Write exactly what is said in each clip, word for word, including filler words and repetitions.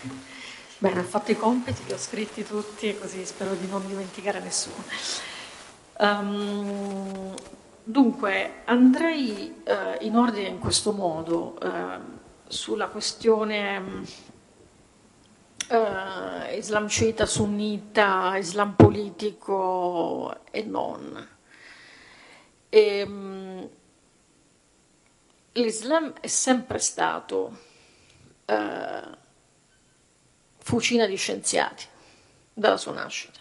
Bene, ho fatto i compiti, li ho scritti tutti, così spero di non dimenticare nessuno. Um, dunque, andrei eh, in ordine in questo modo eh, sulla questione eh, Islam sciita, sunnita, Islam politico e non. E, um, L'Islam è sempre stato eh, fucina di scienziati dalla sua nascita.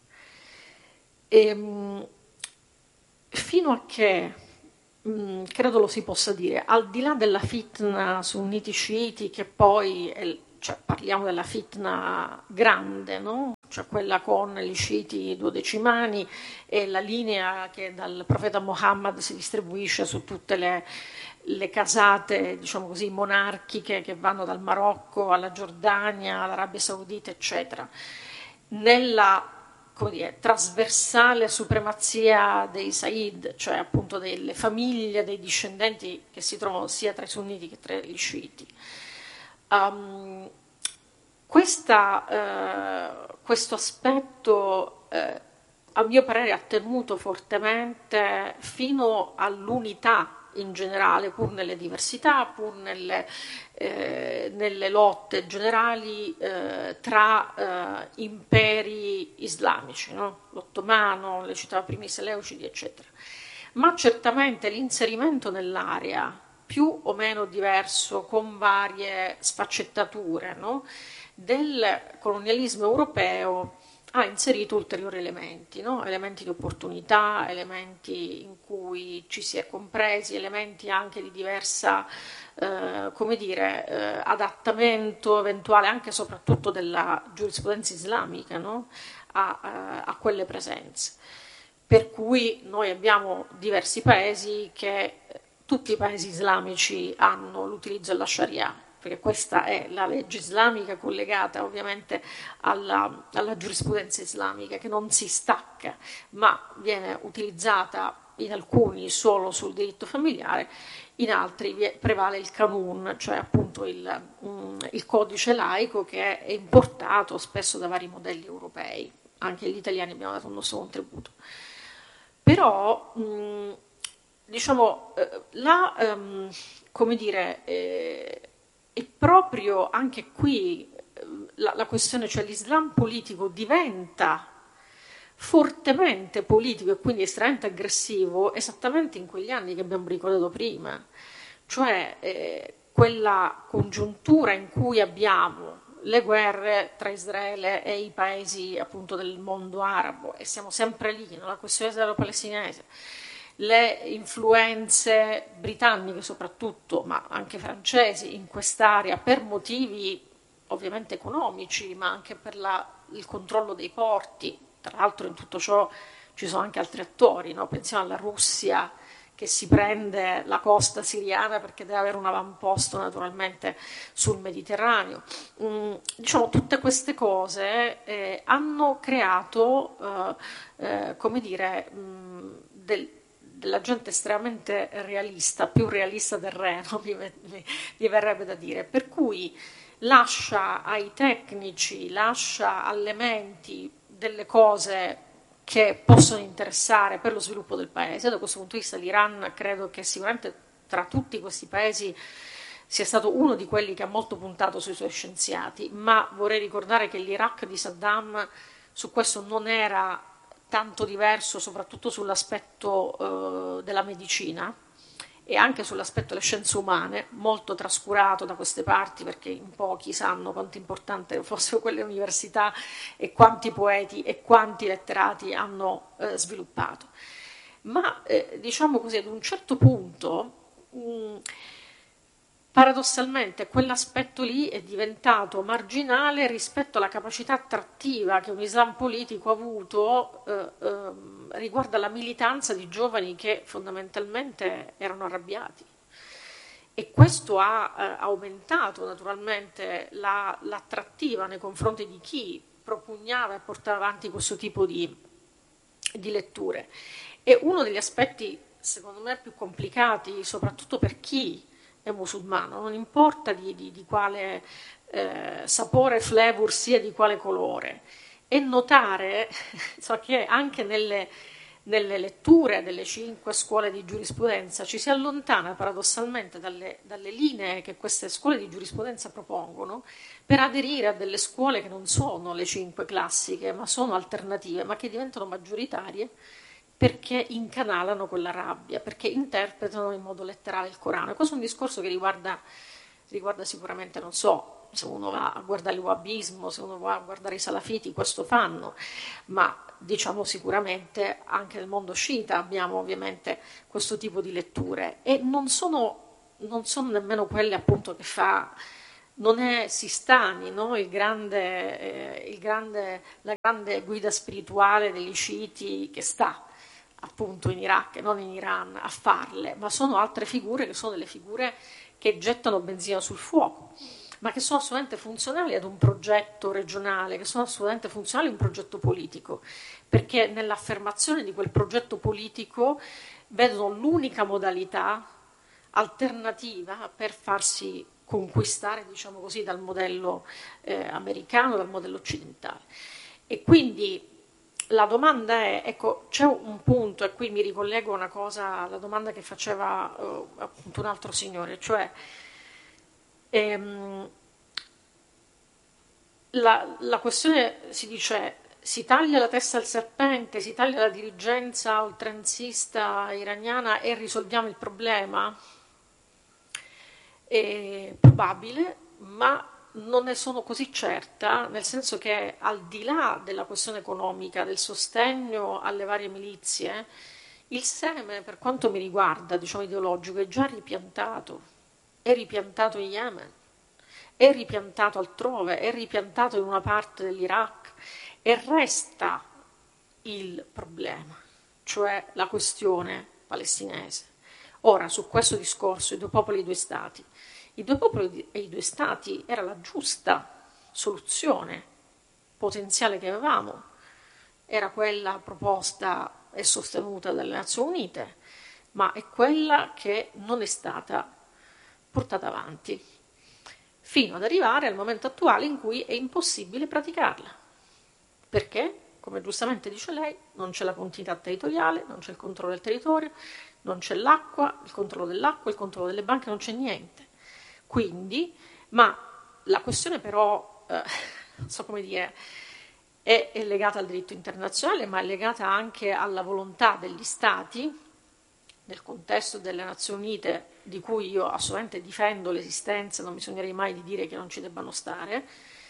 E, fino a che, mh, credo lo si possa dire, al di là della fitna sunniti sciiti, che poi è, cioè, parliamo della fitna grande, no? Cioè quella con gli sciiti duodecimani e la linea che dal profeta Muhammad si distribuisce su tutte le, le casate, diciamo così, monarchiche che vanno dal Marocco alla Giordania, all'Arabia Saudita, eccetera. Nella, come dire, trasversale supremazia dei Said, cioè appunto delle famiglie dei discendenti che si trovano sia tra i sunniti che tra gli sciiti. Um, questa, eh, questo aspetto, eh, a mio parere, ha tenuto fortemente fino all'unità in generale, pur nelle diversità, pur nelle, eh, nelle lotte generali eh, tra eh, imperi islamici, no? L'ottomano, le citava prima i Seleucidi, eccetera. Ma certamente l'inserimento nell'area, più o meno diverso, con varie sfaccettature, no? del colonialismo europeo ha inserito ulteriori elementi, no? Elementi di opportunità, elementi in cui ci si è compresi, elementi anche di diversa, eh, come dire, eh, adattamento eventuale anche e soprattutto della giurisprudenza islamica, no? a, a, a quelle presenze. Per cui noi abbiamo diversi paesi che, tutti i paesi islamici hanno l'utilizzo della Sharia, perché questa è la legge islamica collegata ovviamente alla, alla giurisprudenza islamica, che non si stacca, ma viene utilizzata in alcuni solo sul diritto familiare, in altri prevale il Qanun, cioè appunto il, um, il codice laico, che è importato spesso da vari modelli europei. Anche gli italiani abbiamo dato un nostro contributo. Però, mh, diciamo, eh, la, um, come dire, eh, è proprio anche qui eh, la, la questione, cioè l'Islam politico diventa fortemente politico e quindi estremamente aggressivo esattamente in quegli anni che abbiamo ricordato prima, cioè eh, quella congiuntura in cui abbiamo le guerre tra Israele e i paesi appunto del mondo arabo, e siamo sempre lì, no? La questione israelo-palestinese, le influenze britanniche soprattutto, ma anche francesi in quest'area per motivi ovviamente economici, ma anche per la, il controllo dei porti. Tra l'altro in tutto ciò ci sono anche altri attori, no? Pensiamo alla Russia che si prende la costa siriana perché deve avere un avamposto naturalmente sul Mediterraneo. Mm, diciamo, tutte queste cose eh, hanno creato, eh, eh, come dire, mh, del, della gente estremamente realista, più realista del re, no? mi, mi, mi verrebbe da dire, per cui lascia ai tecnici, lascia alle menti delle cose che possono interessare per lo sviluppo del paese. Da questo punto di vista l'Iran credo che sicuramente tra tutti questi paesi sia stato uno di quelli che ha molto puntato sui suoi scienziati, ma vorrei ricordare che l'Iraq di Saddam su questo non era tanto diverso, soprattutto sull'aspetto eh, della medicina e anche sull'aspetto delle scienze umane, molto trascurato da queste parti perché in pochi sanno quanto importante fossero quelle università e quanti poeti e quanti letterati hanno eh, sviluppato. Ma eh, diciamo così, ad un certo punto mh, paradossalmente quell'aspetto lì è diventato marginale rispetto alla capacità attrattiva che un Islam politico ha avuto eh, eh, riguardo alla militanza di giovani che fondamentalmente erano arrabbiati. E questo ha eh, aumentato naturalmente la, l'attrattiva nei confronti di chi propugnava e portava avanti questo tipo di, di letture. E uno degli aspetti, secondo me, più complicati, soprattutto per chi è musulmano, non importa di, di, di quale eh, sapore, flavor sia di quale colore, e notare so, che anche nelle, nelle letture delle cinque scuole di giurisprudenza ci si allontana paradossalmente dalle, dalle linee che queste scuole di giurisprudenza propongono per aderire a delle scuole che non sono le cinque classiche, ma sono alternative, ma che diventano maggioritarie perché incanalano quella rabbia, perché interpretano in modo letterale il Corano. E questo è un discorso che riguarda, riguarda sicuramente, non so, se uno va a guardare il wahabismo, se uno va a guardare i salafiti, questo fanno, ma diciamo sicuramente anche nel mondo sciita abbiamo ovviamente questo tipo di letture, e non sono, non sono nemmeno quelle appunto che fa... Non è Sistani, no? il grande, eh, il grande, la grande guida spirituale degli sciiti che sta appunto in Iraq e non in Iran a farle, ma sono altre figure che sono delle figure che gettano benzina sul fuoco, ma che sono assolutamente funzionali ad un progetto regionale, che sono assolutamente funzionali a un progetto politico, perché nell'affermazione di quel progetto politico vedono l'unica modalità alternativa per farsi conquistare, diciamo così, dal modello eh, americano, dal modello occidentale. E quindi la domanda è, ecco, c'è un punto, e qui mi ricollego a una cosa, alla domanda che faceva uh, appunto un altro signore, cioè ehm, la, la questione si dice si taglia la testa al serpente, si taglia la dirigenza oltranzista iraniana e risolviamo il problema? È probabile, ma non ne sono così certa, nel senso che al di là della questione economica, del sostegno alle varie milizie, il seme, per quanto mi riguarda, diciamo ideologico, è già ripiantato. È ripiantato in Yemen, è ripiantato altrove, è ripiantato in una parte dell'Iraq, e resta il problema, cioè la questione palestinese. Ora, su questo discorso, i due popoli e i due stati, i due popoli e i due stati era la giusta soluzione potenziale che avevamo, era quella proposta e sostenuta dalle Nazioni Unite, ma è quella che non è stata portata avanti, fino ad arrivare al momento attuale in cui è impossibile praticarla. Perché? Come giustamente dice lei, non c'è la continuità territoriale, non c'è il controllo del territorio, non c'è l'acqua, il controllo dell'acqua, il controllo delle banche, non c'è niente. Quindi, ma la questione però, eh, non so come dire, è, è legata al diritto internazionale, ma è legata anche alla volontà degli Stati, nel contesto delle Nazioni Unite, di cui io assolutamente difendo l'esistenza, non bisognerei mai di dire che non ci debbano stare,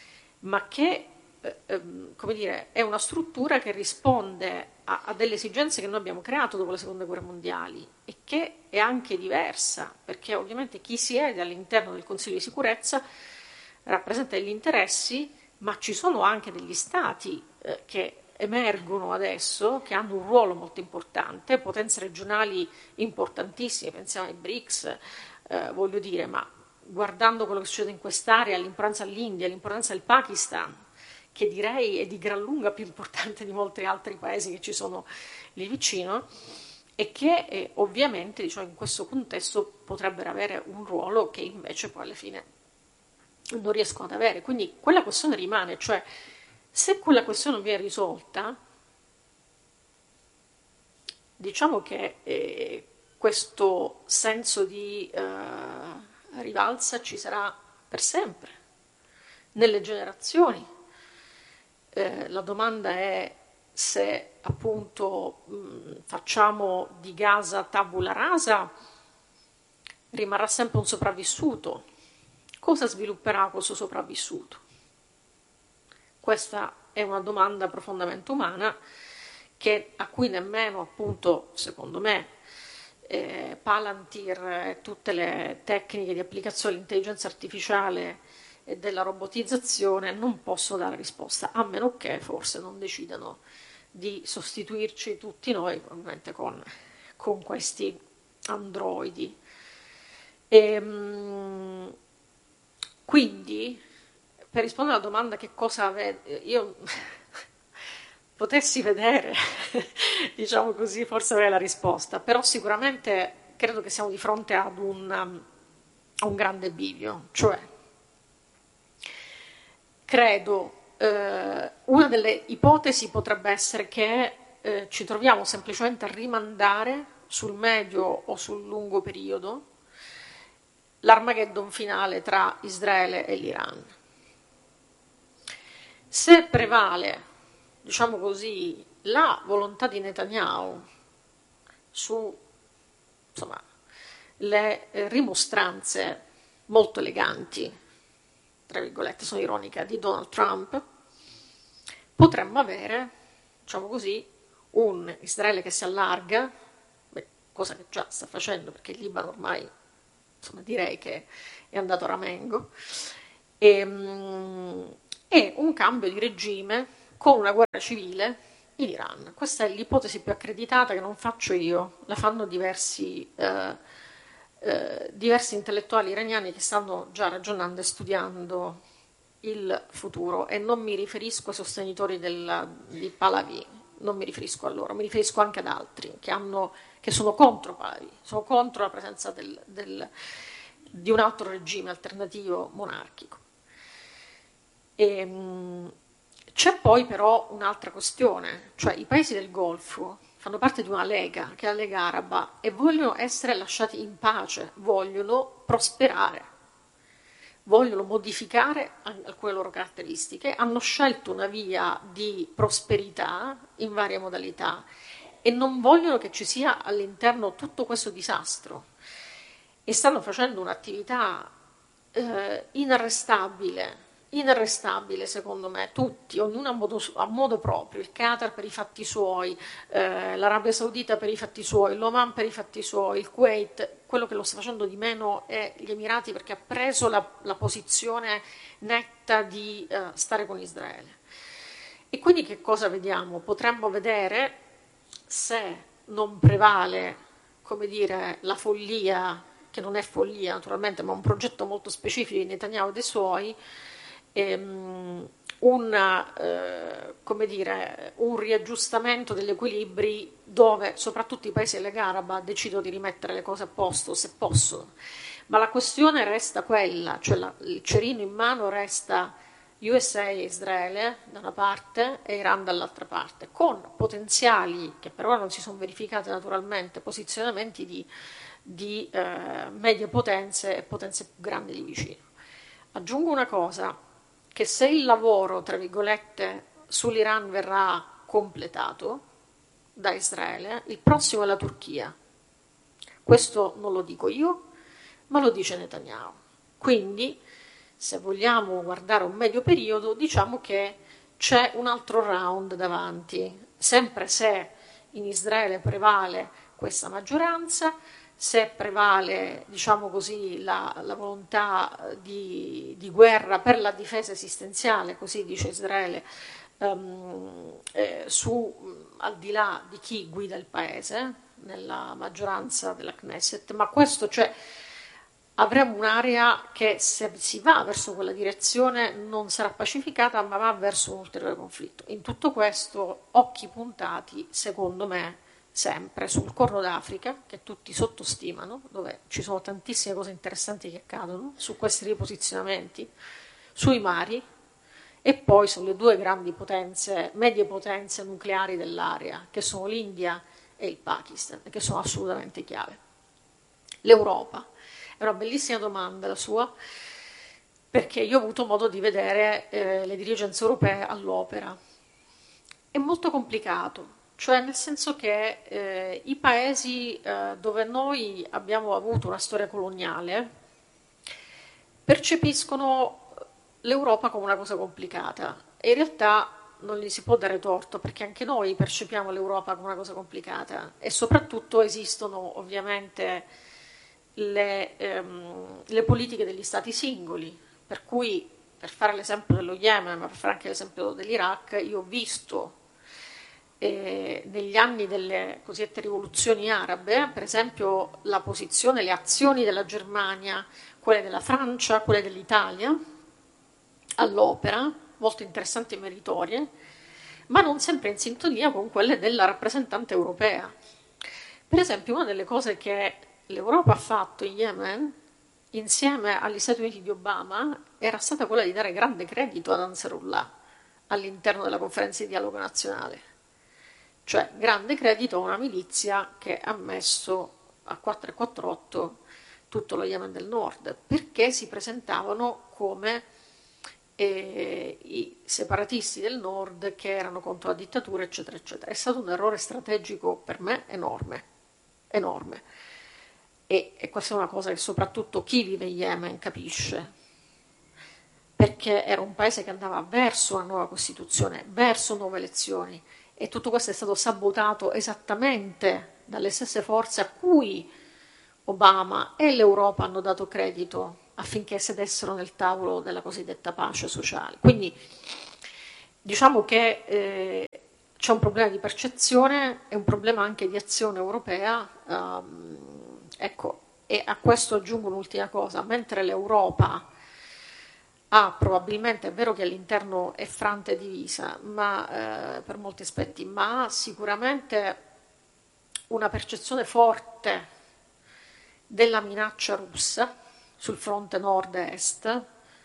ma che eh, come dire, è una struttura che risponde a, a delle esigenze che noi abbiamo creato dopo le seconde guerre mondiali, e che è anche diversa, perché ovviamente chi siede all'interno del Consiglio di sicurezza rappresenta degli interessi, ma ci sono anche degli stati eh, che emergono adesso, che hanno un ruolo molto importante, potenze regionali importantissime, pensiamo ai BRICS, eh, voglio dire, ma guardando quello che succede in quest'area, l'importanza dell'India, l'importanza del Pakistan, che direi è di gran lunga più importante di molti altri paesi che ci sono lì vicino, e che eh, ovviamente diciamo, in questo contesto potrebbero avere un ruolo che invece poi alla fine non riescono ad avere. Quindi quella questione rimane, cioè se quella questione non viene risolta, diciamo che eh, questo senso di eh, rivalsa ci sarà per sempre, nelle generazioni. Eh, la domanda è se appunto mh, facciamo di Gaza tabula rasa, rimarrà sempre un sopravvissuto. Cosa svilupperà questo sopravvissuto? Questa è una domanda profondamente umana, che, a cui nemmeno appunto, secondo me, eh, Palantir e tutte le tecniche di applicazione dell'intelligenza artificiale e della robotizzazione non posso dare risposta, a meno che forse non decidano di sostituirci tutti noi, probabilmente con, con questi androidi. E, mh, quindi, per rispondere alla domanda che cosa vede, io potessi vedere, diciamo così, forse avrei la risposta, però sicuramente credo che siamo di fronte ad un, a un grande bivio, cioè credo, eh, una delle ipotesi potrebbe essere che eh, ci troviamo semplicemente a rimandare sul medio o sul lungo periodo l'Armageddon finale tra Israele e l'Iran. Se prevale, diciamo così, la volontà di Netanyahu su, insomma, le eh, rimostranze molto eleganti, tra virgolette, sono ironica, di Donald Trump, potremmo avere, diciamo così, un Israele che si allarga, beh, cosa che già sta facendo perché il Libano ormai, insomma, direi che è andato a ramengo, e, um, e un cambio di regime con una guerra civile in Iran. Questa è l'ipotesi più accreditata, che non faccio io, la fanno diversi, eh, eh, diversi intellettuali iraniani che stanno già ragionando e studiando il futuro, e non mi riferisco ai sostenitori del, di Pahlavi, non mi riferisco a loro, mi riferisco anche ad altri che, hanno, che sono contro Pahlavi, sono contro la presenza del, del, di un altro regime alternativo monarchico. E, mh, c'è poi però un'altra questione, cioè i paesi del Golfo fanno parte di una lega, che è la Lega Araba, e vogliono essere lasciati in pace, vogliono prosperare, vogliono modificare alcune loro caratteristiche, hanno scelto una via di prosperità in varie modalità e non vogliono che ci sia all'interno tutto questo disastro, e stanno facendo un'attività eh, inarrestabile, inarrestabile secondo me, tutti, ognuno a modo, a modo proprio, il Qatar per i fatti suoi, eh, l'Arabia Saudita per i fatti suoi, l'Oman per i fatti suoi, il Kuwait. Quello che lo sta facendo di meno è gli Emirati, perché ha preso la, la posizione netta di eh, stare con Israele. E quindi che cosa vediamo? Potremmo vedere, se non prevale, come dire, la follia, che non è follia naturalmente, ma un progetto molto specifico di Netanyahu e dei suoi, ehm, una, eh, come dire, un riaggiustamento degli equilibri, dove soprattutto i paesi della Lega Araba decidono di rimettere le cose a posto se possono. Ma la questione resta quella, cioè la, il cerino in mano resta U S A e Israele da una parte e Iran dall'altra parte, con potenziali, che per ora non si sono verificati naturalmente, posizionamenti di, di eh, medie potenze e potenze più grandi di vicino. Aggiungo una cosa, che se il lavoro, tra virgolette, sull'Iran verrà completato da Israele, il prossimo è la Turchia. Questo non lo dico io, ma lo dice Netanyahu. Quindi, se vogliamo guardare un medio periodo, diciamo che c'è un altro round davanti, sempre se in Israele prevale questa maggioranza, se prevale, diciamo così, la, la volontà di, di guerra per la difesa esistenziale, così dice Israele, um, eh, su, al di là di chi guida il paese, nella maggioranza della Knesset, ma questo, cioè, avremo un'area che, se si va verso quella direzione, non sarà pacificata, ma va verso un ulteriore conflitto. In tutto questo, occhi puntati, secondo me, sempre sul Corno d'Africa, che tutti sottostimano, dove ci sono tantissime cose interessanti che accadono, su questi riposizionamenti, sui mari, e poi sulle due grandi potenze, medie potenze nucleari dell'area, che sono l'India e il Pakistan, che sono assolutamente chiave. L'Europa. È una bellissima domanda la sua, perché io ho avuto modo di vedere eh, le dirigenze europee all'opera. È molto complicato, cioè nel senso che eh, i paesi eh, dove noi abbiamo avuto una storia coloniale percepiscono l'Europa come una cosa complicata, e in realtà non gli si può dare torto, perché anche noi percepiamo l'Europa come una cosa complicata, e soprattutto esistono ovviamente Le, ehm, le politiche degli stati singoli, per cui, per fare l'esempio dello Yemen, ma per fare anche l'esempio dell'Iraq, io ho visto eh, negli anni delle cosiddette rivoluzioni arabe, per esempio, la posizione, le azioni della Germania, quelle della Francia, quelle dell'Italia, all'opera, molto interessanti e meritorie, ma non sempre in sintonia con quelle della rappresentante europea. Per esempio, una delle cose che l'Europa ha fatto in Yemen insieme agli Stati Uniti di Obama, era stata quella di dare grande credito ad Ansarullah all'interno della conferenza di dialogo nazionale, cioè grande credito a una milizia che ha messo a quattro e quattr'otto tutto lo Yemen del Nord, perché si presentavano come eh, i separatisti del Nord che erano contro la dittatura, eccetera, eccetera. È stato un errore strategico per me enorme, enorme. E, e questa è una cosa che soprattutto chi vive in Yemen capisce, perché era un paese che andava verso una nuova Costituzione, verso nuove elezioni, e tutto questo è stato sabotato esattamente dalle stesse forze a cui Obama e l'Europa hanno dato credito affinché sedessero nel tavolo della cosiddetta pace sociale. Quindi diciamo che eh, c'è un problema di percezione e un problema anche di azione europea. Um, ecco, e a questo aggiungo un'ultima cosa: mentre l'Europa ha probabilmente, è vero che all'interno è frante e divisa, ma eh, per molti aspetti, ma ha sicuramente una percezione forte della minaccia russa sul fronte nord e est,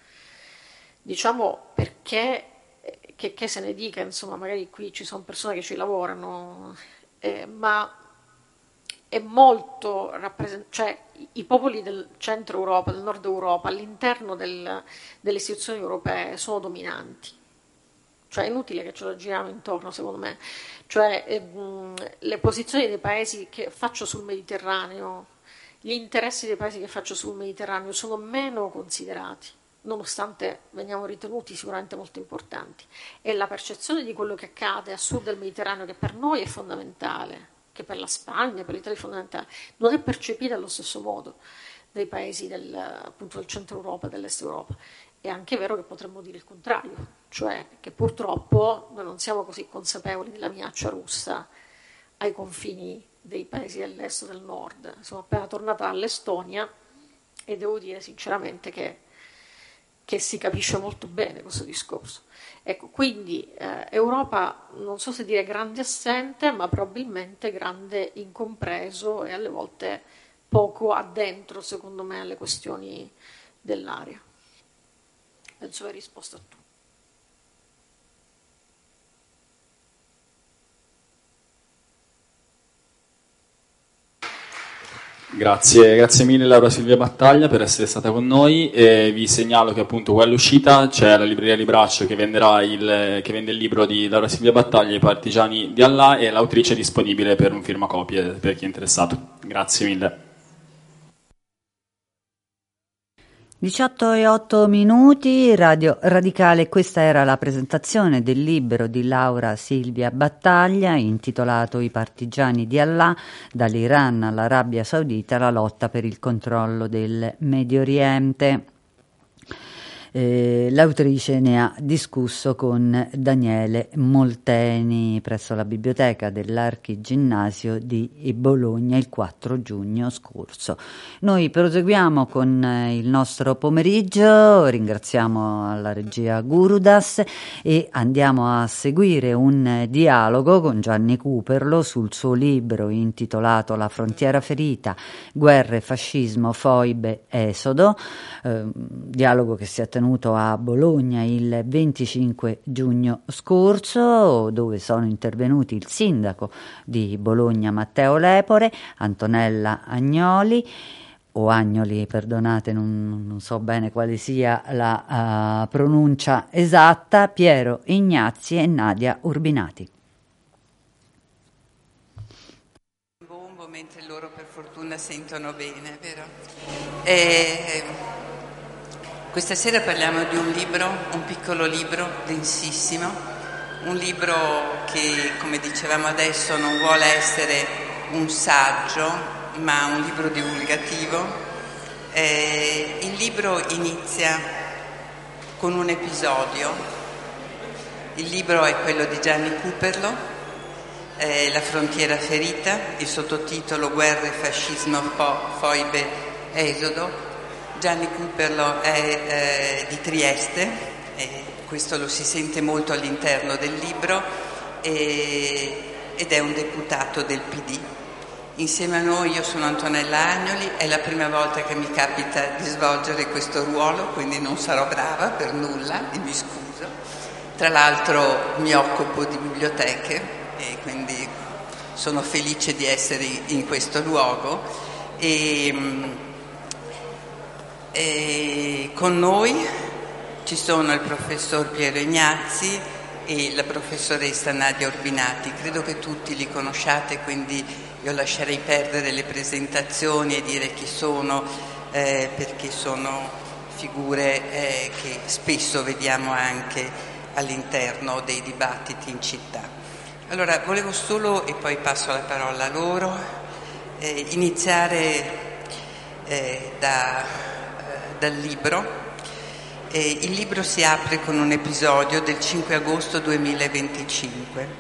diciamo, perché che, che se ne dica, insomma, magari qui ci sono persone che ci lavorano, eh, ma è molto rappresentato, cioè i popoli del centro Europa, del nord Europa, all'interno del, delle istituzioni europee sono dominanti. Cioè è inutile che ce lo giriamo intorno, secondo me. Cioè ehm, le posizioni dei paesi che faccio sul Mediterraneo, gli interessi dei paesi che faccio sul Mediterraneo sono meno considerati, nonostante veniamo ritenuti sicuramente molto importanti. E la percezione di quello che accade a sud del Mediterraneo, che per noi è fondamentale, che per la Spagna, per l'Italia è fondamentale, non è percepita allo stesso modo dai paesi del, appunto, del centro Europa e dell'est Europa. È anche vero che potremmo dire il contrario, cioè che purtroppo noi non siamo così consapevoli della minaccia russa ai confini dei paesi dell'est o del nord. Sono appena tornata dall'Estonia e devo dire sinceramente che, che si capisce molto bene questo discorso. Ecco, quindi eh, Europa, non so se dire grande assente, ma probabilmente grande incompreso e alle volte poco addentro, secondo me, alle questioni dell'area. Penso aver risposto a tutto. Grazie, grazie mille Laura Silvia Battaglia per essere stata con noi, e vi segnalo che appunto qua all'uscita c'è la libreria Libraccio che, venderà il, che vende il libro di Laura Silvia Battaglia, I partigiani di Allah, e l'autrice è disponibile per un firmacopie per chi è interessato. Grazie mille. diciotto e otto minuti, Radio Radicale. Questa era la presentazione del libro di Laura Silvia Battaglia intitolato I partigiani di Allah, dall'Iran all'Arabia Saudita, la lotta per il controllo del Medio Oriente. Eh, l'autrice ne ha discusso con Daniele Molteni presso la biblioteca dell'Archiginnasio di Bologna il quattro giugno scorso. Noi proseguiamo con il nostro pomeriggio, ringraziamo alla regia Gurudas e andiamo a seguire un dialogo con Gianni Cooperlo sul suo libro intitolato La frontiera ferita, guerre, fascismo, foibe, esodo, eh, dialogo che si è tenuto a Bologna il venticinque giugno scorso, dove sono intervenuti il sindaco di Bologna Matteo Lepore, Antonella Agnoli o Agnoli, perdonate, non, non so bene quale sia la uh, pronuncia esatta, Piero Ignazi e Nadia Urbinati. Bombo mentre loro per fortuna sentono bene, vero? E questa sera parliamo di un libro, un piccolo libro densissimo, un libro che, come dicevamo adesso, non vuole essere un saggio, ma un libro divulgativo. Eh, il libro inizia con un episodio. Il libro è quello di Gianni Cooperlo, eh, La frontiera ferita, il sottotitolo Guerre, fascismo, foibe, esodo. Gianni Cooperlo è eh, di Trieste, e questo lo si sente molto all'interno del libro, e, ed è un deputato del P D. Insieme a noi io sono Antonella Agnoli, è la prima volta che mi capita di svolgere questo ruolo, quindi non sarò brava per nulla e mi scuso. Tra l'altro mi occupo di biblioteche e quindi sono felice di essere in questo luogo e, e con noi ci sono il professor Piero Ignazzi e la professoressa Nadia Urbinati. Credo che tutti li conosciate, quindi io lascerei perdere le presentazioni e dire chi sono, eh, perché sono figure eh, che spesso vediamo anche all'interno dei dibattiti in città. Allora, volevo solo, e poi passo la parola a loro, eh, iniziare eh, da, eh, dal libro. Eh, il libro si apre con un episodio del cinque agosto duemilaventicinque.